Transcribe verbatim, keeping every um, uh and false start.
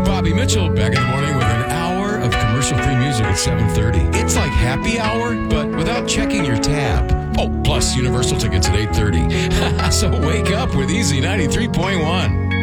Bobby Mitchell back in the morning with an hour of commercial-free music at seven thirty. It's like happy hour, but without checking your tab. Oh, plus Universal tickets at eight thirty. So wake up with Easy ninety-three point one.